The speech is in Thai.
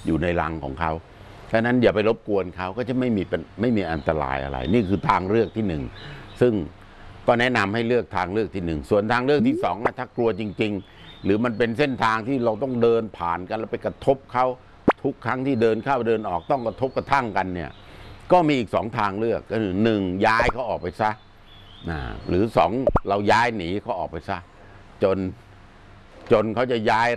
อยู่ในรังของเขาฉะนั้นอย่าไปรบกวนเขาก็จะไม่มีอันตรายอะไรนี่คือทางเลือกที่หนึ่งซึ่งก็แนะนำให้เลือกทางเลือกที่หนึ่งส่วนทางเลือกที่สองถ้ากลัวจริงๆหรือมันเป็นเส้นทางที่เราต้องเดินผ่านกันแล้วไปกระทบเขาทุกครั้งที่เดินเข้าเดินออกต้องกระทบกระทั่งกันเนี่ยก็มีอีก2 ทางเลือกก็คือ1ย้ายเขาออกไปซะหรือ2เราย้ายหนีเขาออกไปซะจนเขาจะย้าย